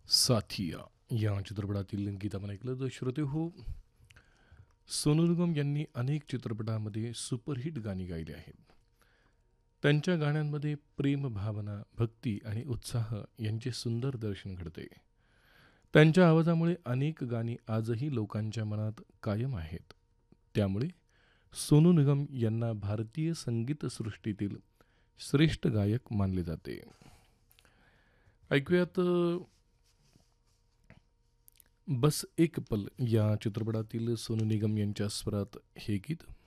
साथिया या चित्रपटातील गीत आपण ऐकलं. तर श्रोते हो, सोनू निगम यांनी अनेक चित्रपटामध्ये सुपरहिट गाणी गायली आहेत. त्यांच्या गाण्यांमध्ये प्रेम भावना, भक्ती आणि उत्साह यांचे सुंदर दर्शन घडते. त्यांच्या आवाजामुळे अनेक गाणी आजही लोकांच्या मनात कायम आहेत. त्यामुळे सोनू निगम यांना भारतीय संगीतसृष्टीतील श्रेष्ठ गायक मानले जाते. ऐकूयात बस एक पल या चित्रपटातील सोनू निगम यांच्या स्वरात हे गीत.